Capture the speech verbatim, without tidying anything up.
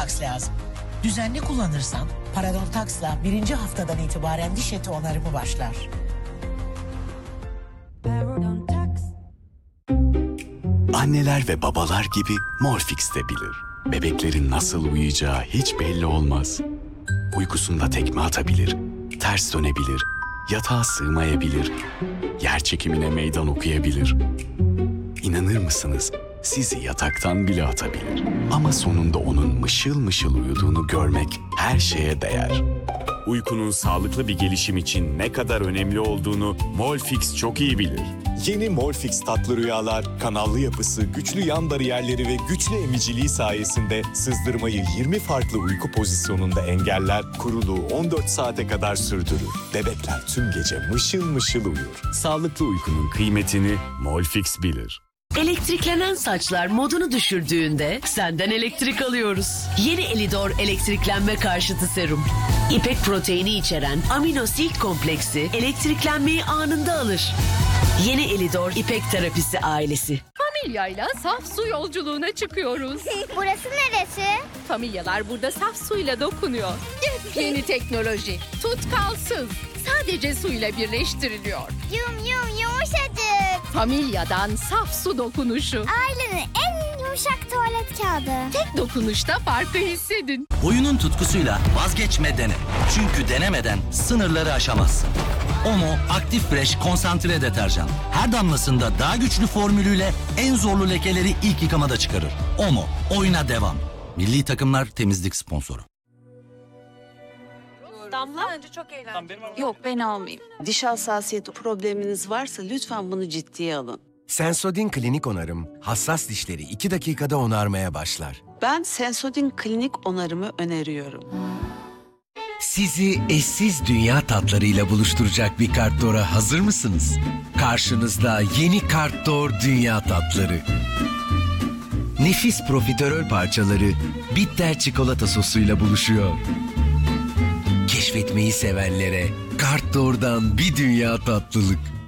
Parodontax lazım. Düzenli kullanırsan Parodontax'la birinci haftadan itibaren diş eti onarımı başlar. Anneler ve babalar gibi Morfix de bilir. Bebeklerin nasıl uyuyacağı hiç belli olmaz. Uykusunda tekme atabilir, ters dönebilir, yatağa sığmayabilir, yer çekimine meydan okuyabilir. İnanır mısınız? Sizi yataktan bile atabilir. Ama sonunda onun mışıl mışıl uyuduğunu görmek her şeye değer. Uykunun sağlıklı bir gelişim için ne kadar önemli olduğunu Molfix çok iyi bilir. Yeni Molfix tatlı rüyalar, kanallı yapısı, güçlü yan bariyerleri ve güçlü emiciliği sayesinde sızdırmayı yirmi farklı uyku pozisyonunda engeller, kuruluğu on dört saate kadar sürdürür. Bebekler tüm gece mışıl mışıl uyur. Sağlıklı uykunun kıymetini Molfix bilir. Elektriklenen saçlar modunu düşürdüğünde senden elektrik alıyoruz. Yeni Elidor elektriklenme karşıtı serum. İpek proteini içeren amino silk kompleksi elektriklenmeyi anında alır. Yeni Elidor İpek terapisi ailesi. Familyayla saf su yolculuğuna çıkıyoruz. Burası neresi? Familyalar burada saf suyla dokunuyor. Yeni teknoloji, tutkalsız, sadece suyla birleştiriliyor. Yum yum yumuşacık. Familyadan saf su dokunuşu. Ailenin en yumuşak tuvalet kağıdı. Tek dokunuşta farkı hissedin. Oyunun tutkusuyla vazgeçme dene. Çünkü denemeden sınırları aşamazsın. Omo Aktif Fresh konsantre deterjan. Her damlasında daha güçlü formülüyle en zorlu lekeleri ilk yıkamada çıkarır. Omo, oyuna devam. Milli takımlar temizlik sponsoru. Damla bence çok eğlenceli. Yok ben almayayım. Diş hassasiyeti probleminiz varsa lütfen bunu ciddiye alın. Sensodyne Klinik Onarım hassas dişleri iki dakikada onarmaya başlar. Ben Sensodyne Klinik Onarım'ı öneriyorum. Sizi eşsiz dünya tatlarıyla buluşturacak bir Kartdor'a hazır mısınız? Karşınızda yeni Kartdor Dünya Tatları. Nefis profiterol parçaları bitter çikolata sosuyla buluşuyor. Keşfetmeyi sevenlere Kartdor'dan bir dünya tatlılık.